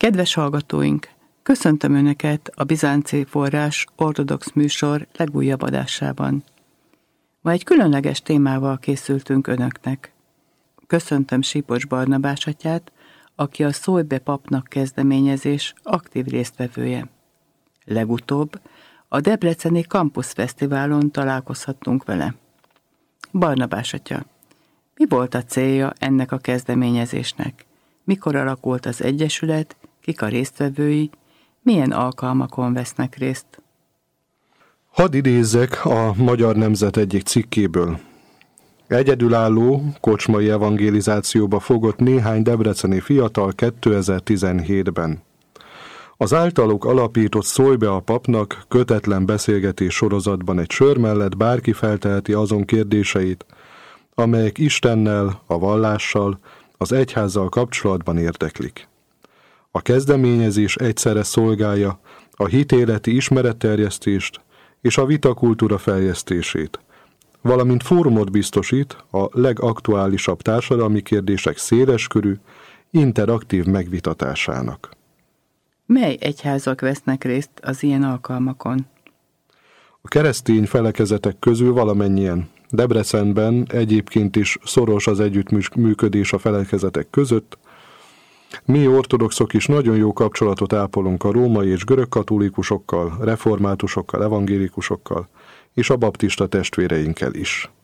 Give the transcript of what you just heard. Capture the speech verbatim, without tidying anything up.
Kedves hallgatóink! Köszöntöm Önöket a Bizánci Forrás ortodox műsor legújabb adásában. Ma egy különleges témával készültünk Önöknek. Köszöntöm Sípocs Barnabás atyát, aki a Szólj be papnak kezdeményezés aktív résztvevője. Legutóbb a Debreceni Campus Fesztiválon találkozhattunk vele. Barnabás atya, mi volt a célja ennek a kezdeményezésnek? Mikor alakult az egyesület, kik a résztvevői, milyen alkalmakon vesznek részt? Hadd idézzek a Magyar Nemzet egyik cikkéből. Egyedülálló kocsmai evangelizációba fogott néhány debreceni fiatal kétezer-tizenhétben. Az általuk alapított Szólj be a papnak kötetlen beszélgetés sorozatban egy sör mellett bárki felteheti azon kérdéseit, amelyek Istennel, a vallással, az egyházzal kapcsolatban érdeklik. A kezdeményezés egyszerre szolgálja a hitéleti ismeretterjesztést és a vitakultúra fejlesztését, valamint fórumot biztosít a legaktuálisabb társadalmi kérdések széleskörű, interaktív megvitatásának. Mely egyházak vesznek részt az ilyen alkalmakon? A keresztény felekezetek közül valamennyien. Debrecenben egyébként is szoros az együttműködés a felekezetek között. Mi ortodoxok is nagyon jó kapcsolatot ápolunk a római és görög katolikusokkal, reformátusokkal, evangélikusokkal és a baptista testvéreinkkel is.